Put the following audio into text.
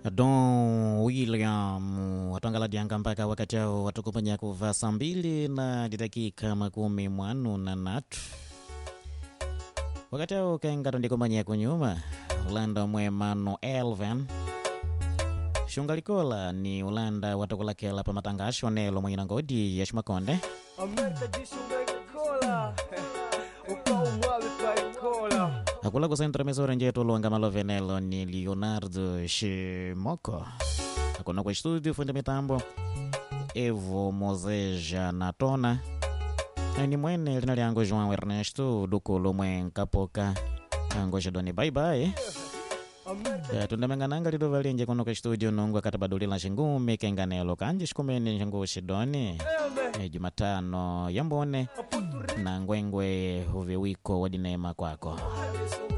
Don William watangala dianga mpaka wakati hao watukupanya kuva 2:10 wakati hao kengato ndikumanya kunyuma Ulanda mwemano Elven shungalikola ni Ulanda watakulakela pa matangasho nelo mwenye ngodi ya Shimakonde Amerika jishungalikola ukaumwawe paikola akula kusentra mesora njeto longa malovenelo ni Leonardo Shimoko akona kwa studio fundi mitambo Evo Mozeja Natona ni mwene lina liango João Ernesto dukolo mwen kapoka ango shadoni bye bye tundamengananga lido valinje kono kwa studio nungwa katabadulila shingume kenganelo kanji shikumene shingu shidoni Jumatano yambone na ngwengwe uviwiko wadinema kwako